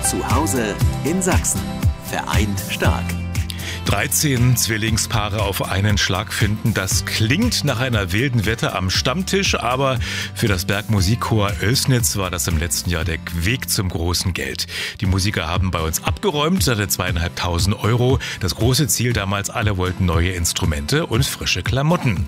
Zu Hause in Sachsen. Vereint stark. 13 Zwillingspaare auf einen Schlag finden, das klingt nach einer wilden Wette am Stammtisch, aber für das Bergmusikchor Oelsnitz war das im letzten Jahr der Weg zum großen Geld. Die Musiker haben bei uns abgeräumt, satte 2.500 €. Das große Ziel damals, alle wollten neue Instrumente und frische Klamotten.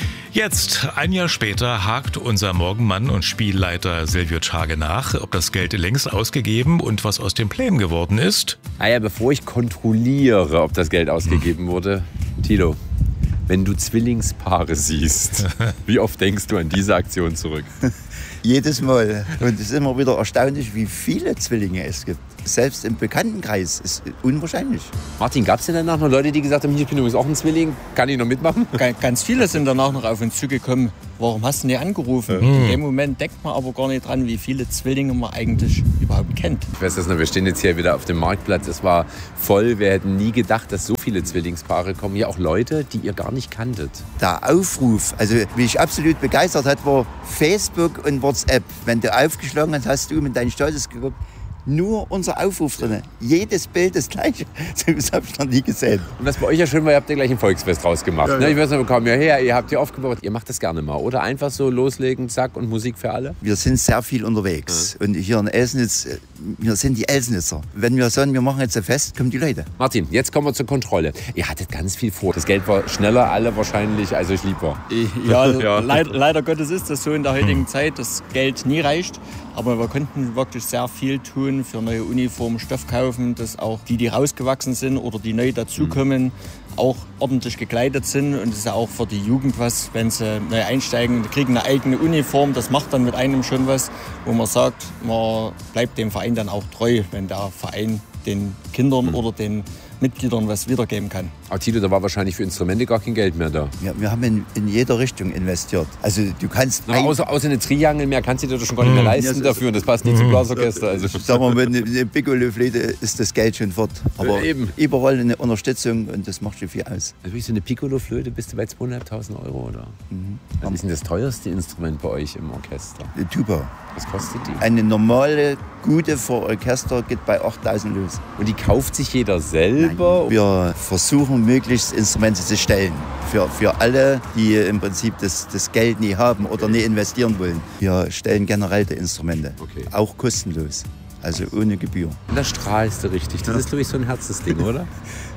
Jetzt, ein Jahr später, hakt unser Morgenmann und Spielleiter Silvio Tschage nach, ob das Geld längst ausgegeben und was aus den Plänen geworden ist. Bevor ich kontrolliere, ob das Geld ausgegeben wurde, Tilo, wenn du Zwillingspaare siehst, wie oft denkst du an diese Aktion zurück? Jedes Mal. Und es ist immer wieder erstaunlich, wie viele Zwillinge es gibt. Selbst im Bekanntenkreis ist unwahrscheinlich. Martin, gab es denn danach noch Leute, die gesagt haben, ich bin übrigens auch ein Zwilling, kann ich noch mitmachen? Ganz viele sind danach noch auf uns zugekommen. Warum hast du nicht angerufen? In dem Moment denkt man aber gar nicht dran, wie viele Zwillinge man eigentlich überhaupt kennt. Ich weiß das noch, wir stehen jetzt hier wieder auf dem Marktplatz. Es war voll. Wir hätten nie gedacht, dass so viele Zwillingspaare kommen. Hier auch Leute, die ihr gar nicht kanntet. Der Aufruf, also mich absolut begeistert hat, war Facebook und WhatsApp. Wenn du aufgeschlagen hast, hast du mit deinem Status geguckt. Nur unser Aufruf drin. Jedes Bild das gleiche. Das habe ich noch nie gesehen. Und was bei euch ja schön war, ihr habt ja gleich ein Volksfest draus gemacht. Ja, ja. Ich weiß noch, wir kamen ja her, ihr habt hier aufgebaut. Ihr macht das gerne mal, oder? Einfach so loslegen, zack, und Musik für alle? Wir sind sehr viel unterwegs. Ja. Und hier in Oelsnitz, wir sind die Elsnitzer. Wenn wir sagen, wir machen jetzt ein Fest, kommen die Leute. Martin, jetzt kommen wir zur Kontrolle. Ihr hattet ganz viel vor. Das Geld war schneller, alle wahrscheinlich, als euch lieb war. Ja. Leider Gottes ist das so in der heutigen Zeit, dass Geld nie reicht. Aber wir konnten wirklich sehr viel tun für neue Uniformen, Stoff kaufen, dass auch die rausgewachsen sind oder die neu dazukommen, auch ordentlich gekleidet sind. Und es ist ja auch für die Jugend was, wenn sie neu einsteigen, die kriegen eine eigene Uniform. Das macht dann mit einem schon was, wo man sagt, man bleibt dem Verein dann auch treu, wenn der Verein den Kindern oder den Mitgliedern was wiedergeben kann. Aber Tilo, da war wahrscheinlich für Instrumente gar kein Geld mehr da. Ja, wir haben in jeder Richtung investiert. Also du kannst... Außer eine Triangel mehr kannst du dir doch schon gar nicht mehr leisten dafür. Und das passt nicht zum Blasorchester. Also. Sagen wir mal, mit einer Piccolo-Flöte ist das Geld schon fort. Aber überall eine Unterstützung und das macht schon viel aus. Also so eine Piccolo-Flöte bist du bei 2.500 €, oder? Was ist denn das teuerste Instrument bei euch im Orchester? Die Tuba. Was kostet die? Eine normale, gute für Orchester geht bei 8.000 los. Und die kauft sich jeder selber? Nein. Wir versuchen, möglichst Instrumente zu stellen. Für alle, die im Prinzip das Geld nie haben oder nie investieren wollen. Wir stellen generell die Instrumente. Okay. Auch kostenlos. Also ohne Gebühr. Und da strahlst du richtig. Das ist, glaube ich, so ein Herzensding, oder?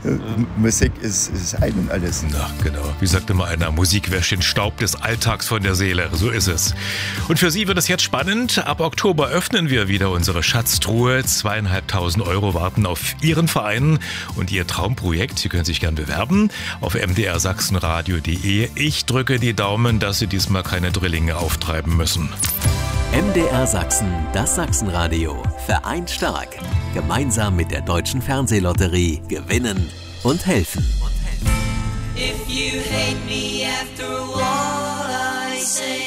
Musik ist ein und alles. Na, genau. Wie sagte mal einer, Musik wäscht den Staub des Alltags von der Seele. So ist es. Und für Sie wird es jetzt spannend. Ab Oktober öffnen wir wieder unsere Schatztruhe. 2.500 € warten auf Ihren Verein und Ihr Traumprojekt. Sie können sich gern bewerben auf mdrsachsenradio.de. Ich drücke die Daumen, dass Sie diesmal keine Drillinge auftreiben müssen. MDR Sachsen, das Sachsenradio. Vereint stark. Gemeinsam mit der Deutschen Fernsehlotterie gewinnen und helfen. If you hate me after all I say